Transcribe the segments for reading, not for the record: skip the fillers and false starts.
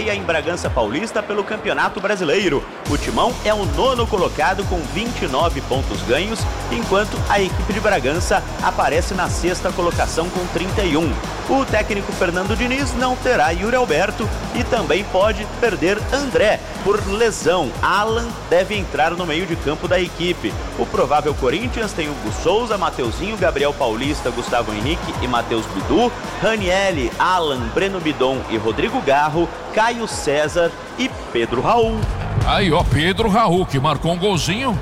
estreia em Bragança Paulista pelo Campeonato Brasileiro. O Timão é o 9º colocado com 29 pontos ganhos, enquanto a equipe de Bragança aparece na 6ª colocação com 31. O técnico Fernando Diniz não terá Yuri Alberto e também pode perder André por lesão. Alan deve entrar no meio de campo da equipe. O provável Corinthians tem Hugo Souza, Mateuzinho, Gabriel Paulista, Gustavo Henrique e Matheus Bidu, Ranieri, Alan, Breno Bidon e Rodrigo Garro, Caio César e Pedro Raul. Aí, ó, Pedro Raul, que marcou um golzinho.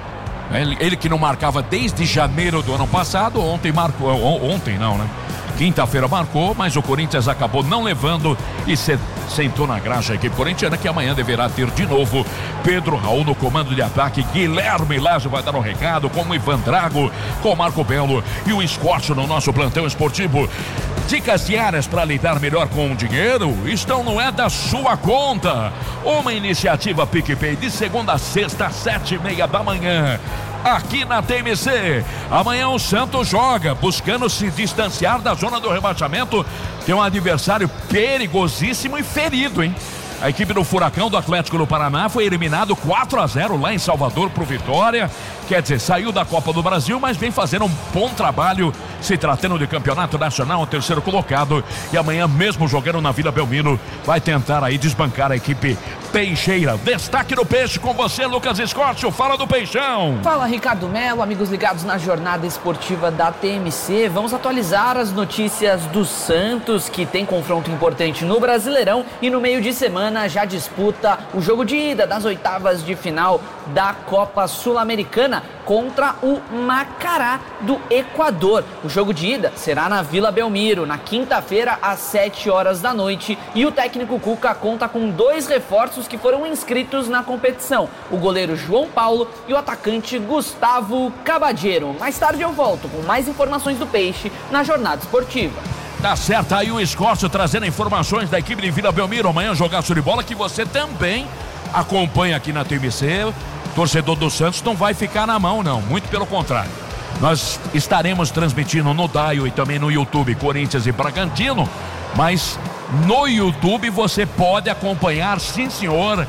Ele que não marcava desde janeiro do ano passado. Ontem marcou, ontem não, né? Quinta-feira marcou, mas o Corinthians acabou não levando e sentou na graxa a equipe corintiana, que amanhã deverá ter de novo Pedro Raul no comando de ataque. Guilherme Lázio vai dar um recado, com o Ivan Drago, com o Marco Belo e o Escorço no nosso plantão esportivo. Dicas diárias para lidar melhor com o dinheiro estão no É da Sua Conta. Uma iniciativa PicPay de segunda a sexta, às 7:30 da manhã. Aqui na TMC, amanhã o Santos joga, buscando se distanciar da zona do rebaixamento. Tem um adversário perigosíssimo e ferido, hein? A equipe do Furacão do Atlético do Paraná foi eliminado 4-0 lá em Salvador pro Vitória. Quer dizer, saiu da Copa do Brasil, mas vem fazendo um bom trabalho, se tratando de campeonato nacional, o 3º colocado. E amanhã, mesmo jogando na Vila Belmiro, vai tentar aí desbancar a equipe peixeira. Destaque do Peixe com você, Lucas Escorcio. Fala do Peixão. Fala, Ricardo Melo, amigos ligados na jornada esportiva da TMC. Vamos atualizar as notícias do Santos, que tem confronto importante no Brasileirão e no meio de semana já disputa o jogo de ida das oitavas de final da Copa Sul-Americana contra o Macará do Equador. O jogo de ida será na Vila Belmiro, na quinta-feira, às 7 da noite. E o técnico Cuca conta com 2 reforços que foram inscritos na competição: o goleiro João Paulo e o atacante Gustavo Cabadeiro. Mais tarde eu volto com mais informações do Peixe na jornada esportiva. Tá certo, aí o Escorcio trazendo informações da equipe de Vila Belmiro. Amanhã jogaço de bola que você também acompanha aqui na TMC. Torcedor do Santos não vai ficar na mão, não, muito pelo contrário. Nós estaremos transmitindo no Daio e também no YouTube Corinthians e Bragantino, mas no YouTube você pode acompanhar, sim senhor,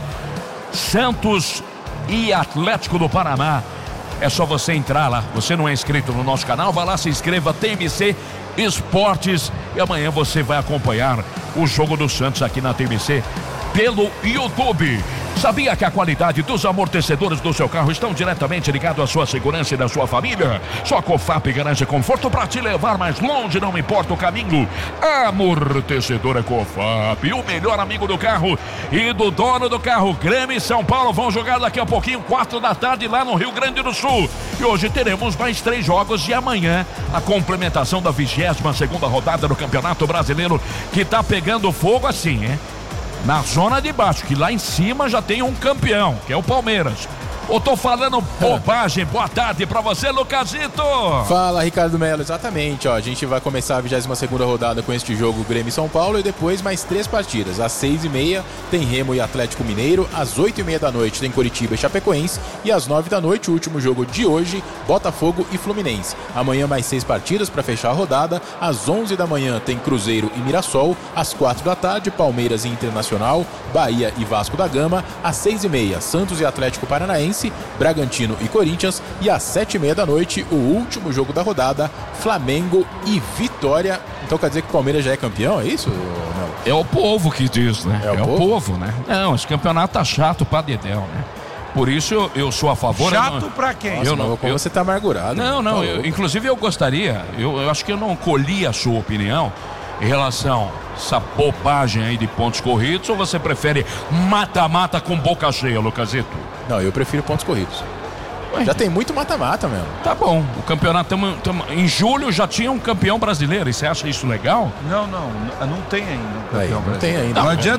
Santos e Atlético do Paraná. É só você entrar lá. Você não é inscrito no nosso canal, vai lá, se inscreva, TMC Esportes, e amanhã você vai acompanhar o jogo do Santos aqui na TMC pelo YouTube. Sabia que a qualidade dos amortecedores do seu carro estão diretamente ligados à sua segurança e da sua família? Só a Cofap garante conforto para te levar mais longe, não importa o caminho. Amortecedor é Cofap, o melhor amigo do carro e do dono do carro. Grêmio e São Paulo vão jogar daqui a pouquinho, 4 da tarde, lá no Rio Grande do Sul. E hoje teremos mais 3 jogos e amanhã a complementação da 22ª rodada do Campeonato Brasileiro, que tá pegando fogo assim, hein? Na zona de baixo, que lá em cima já tem um campeão, que é o Palmeiras. Eu tô falando bobagem. Boa tarde pra você, Lucasito. Fala, Ricardo Melo, exatamente, ó, a gente vai começar a 22ª rodada com este jogo Grêmio e São Paulo, e depois mais 3 partidas. Às 6:30 tem Remo e Atlético Mineiro, às 8:30 da noite tem Coritiba e Chapecoense, e às 9 da noite, o último jogo de hoje, Botafogo e Fluminense. Amanhã mais 6 partidas para fechar a rodada. Às 11 da manhã tem Cruzeiro e Mirassol, às 4 da tarde Palmeiras e Internacional, Bahia e Vasco da Gama, às 6:30 Santos e Atlético Paranaense, Bragantino e Corinthians, e às 7:30 da noite o último jogo da rodada, Flamengo e Vitória. Então quer dizer que o Palmeiras já é campeão, é isso? Não. É o povo que diz, né? É o povo, né? Não, esse campeonato tá chato pra dedéu, né? Por isso eu sou a favor. Chato pra quem? Nossa, como você tá amargurado. Não, inclusive eu gostaria, eu acho que eu não colhi a sua opinião em relação a essa bobagem aí de pontos corridos, ou você prefere mata-mata com boca cheia, Lucasito? Não, eu prefiro pontos corridos. Já tem muito mata-mata mesmo. Tá bom, o campeonato em julho já tinha um campeão brasileiro, e você acha isso legal? Não tem ainda um campeão brasileiro. Não tem ainda.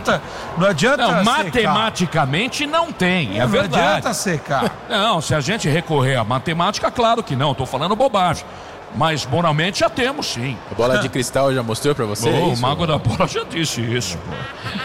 Não adianta matematicamente não tem, é verdade. Não adianta secar. Não, se a gente recorrer à matemática, claro que não, tô falando bobagem. Mas moralmente já temos, sim. A bola de cristal já mostrou pra você? O mago da bola já disse isso, pô.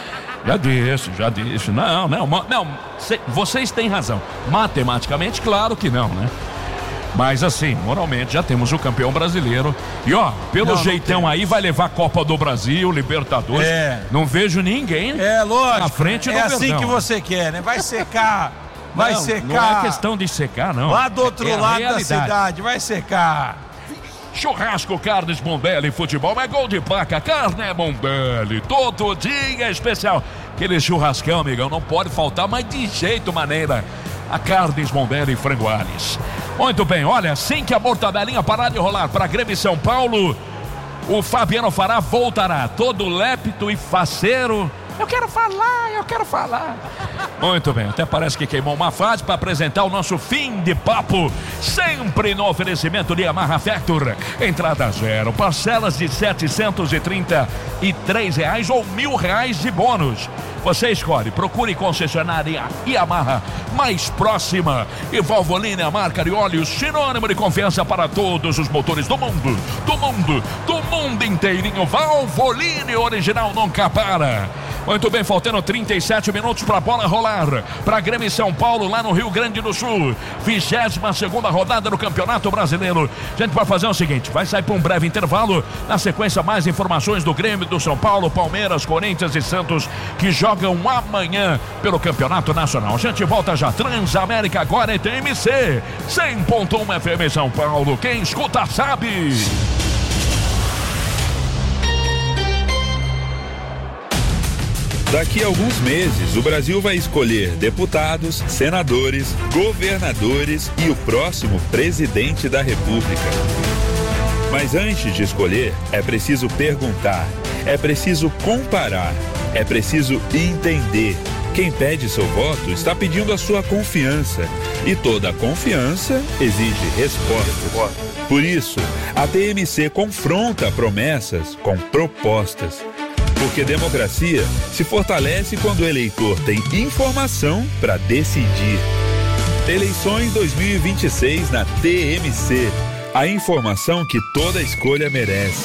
Já disse. Não, vocês têm razão. Matematicamente, claro que não, né? Mas assim, moralmente já temos o campeão brasileiro. E ó, pelo jeitão aí vai levar a Copa do Brasil, Libertadores. Não vejo ninguém lógico, na frente do Verdão. É assim que você quer, né? Vai secar. Vai secar. Não é questão de secar, não. Lá do outro lado da cidade, vai secar. Churrasco Carnes Mondelli, futebol é gol de placa, carne é Mondelli, todo dia é especial. Aquele churrascão, amigão, não pode faltar, mas de jeito maneira. A Carnes Mondelli Frango Alves. Muito bem, olha, assim que a mortadelinha parar de rolar para Grêmio e São Paulo, o Fabiano Fará voltará, todo lépido e faceiro. Eu quero falar. Muito bem, até parece que queimou uma fase para apresentar o nosso fim de papo. Sempre no oferecimento de Yamaha Factor. Entrada zero, parcelas de R$733 ou R$1.000 de bônus. Você escolhe, procure concessionária Yamaha mais próxima. E Valvoline, a marca de óleo sinônimo de confiança para todos os motores do mundo inteirinho. Valvoline, original, nunca para. Muito bem, faltando 37 minutos para a bola rolar. Para Grêmio e São Paulo, lá no Rio Grande do Sul. 22ª rodada do Campeonato Brasileiro. A gente vai fazer o seguinte, vai sair para um breve intervalo. Na sequência, mais informações do Grêmio, do São Paulo, Palmeiras, Corinthians e Santos, que jogam amanhã pelo Campeonato Nacional. A gente volta já. Transamérica agora é TMC. 100.1 FM São Paulo. Quem escuta sabe. Daqui a alguns meses, o Brasil vai escolher deputados, senadores, governadores e o próximo presidente da República. Mas antes de escolher, é preciso perguntar, é preciso comparar, é preciso entender. Quem pede seu voto está pedindo a sua confiança. E toda confiança exige respostas. Por isso, a TMC confronta promessas com propostas. Porque democracia se fortalece quando o eleitor tem informação para decidir. Eleições 2026 na TMC. A informação que toda escolha merece.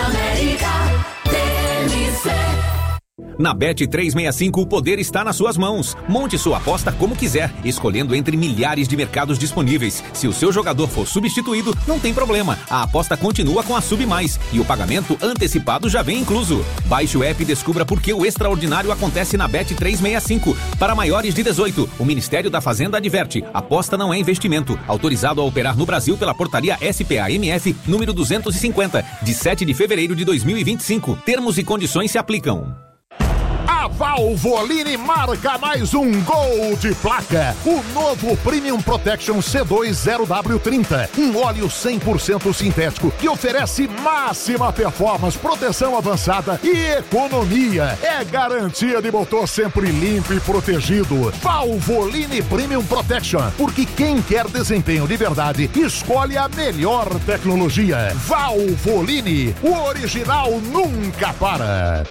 Na Bet365 o poder está nas suas mãos. Monte sua aposta como quiser, escolhendo entre milhares de mercados disponíveis. Se o seu jogador for substituído, não tem problema. A aposta continua com a Sub Mais e o pagamento antecipado já vem incluso. Baixe o app e descubra por que o extraordinário acontece na Bet365. Para maiores de 18, o Ministério da Fazenda adverte: aposta não é investimento. Autorizado a operar no Brasil pela portaria SPA-MF número 250, de 7 de fevereiro de 2025. Termos e condições se aplicam. A Valvoline marca mais um gol de placa. O novo Premium Protection C2 0W30. Um óleo 100% sintético que oferece máxima performance, proteção avançada e economia. É garantia de motor sempre limpo e protegido. Valvoline Premium Protection. Porque quem quer desempenho de verdade, escolhe a melhor tecnologia. Valvoline. O original nunca para.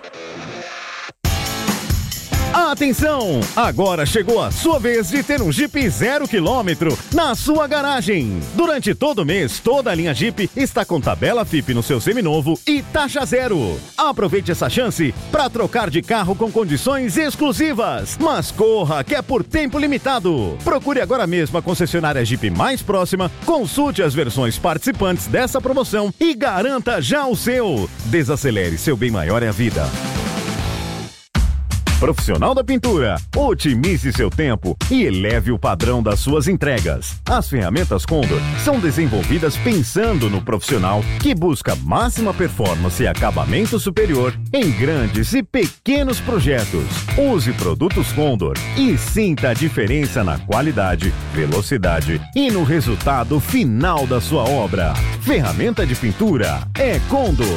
Atenção! Agora chegou a sua vez de ter um Jeep 0 km na sua garagem. Durante todo o mês, toda a linha Jeep está com tabela FIP no seu seminovo e taxa zero. Aproveite essa chance para trocar de carro com condições exclusivas. Mas corra, que é por tempo limitado. Procure agora mesmo a concessionária Jeep mais próxima, consulte as versões participantes dessa promoção e garanta já o seu. Desacelere, seu bem maior é a vida. Profissional da Pintura, otimize seu tempo e eleve o padrão das suas entregas. As ferramentas Condor são desenvolvidas pensando no profissional que busca máxima performance e acabamento superior em grandes e pequenos projetos. Use produtos Condor e sinta a diferença na qualidade, velocidade e no resultado final da sua obra. Ferramenta de pintura é Condor.